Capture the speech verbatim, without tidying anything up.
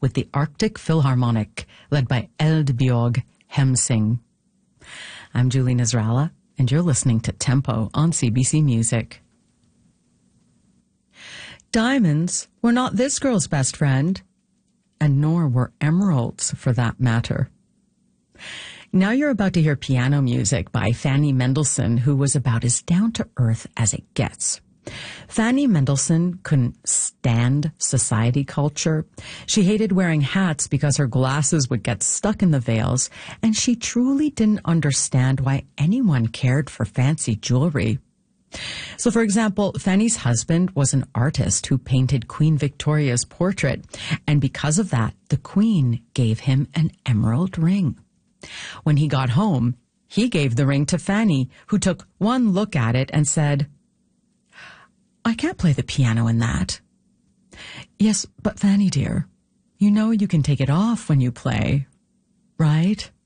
with the Arctic Philharmonic, led by Eldbjørg Hemsing. I'm Julie Nasrallah, and you're listening to Tempo on C B C Music. Diamonds were not this girl's best friend, and nor were emeralds, for that matter. Now you're about to hear piano music by Fanny Mendelssohn, who was about as down-to-earth as it gets. Fanny Mendelssohn couldn't stand society culture. She hated wearing hats because her glasses would get stuck in the veils, and she truly didn't understand why anyone cared for fancy jewelry. So, for example, Fanny's husband was an artist who painted Queen Victoria's portrait, and because of that, the Queen gave him an emerald ring. When he got home, he gave the ring to Fanny, who took one look at it and said, "I can't play the piano in that." "Yes, but Fanny dear, you know you can take it off when you play, right?"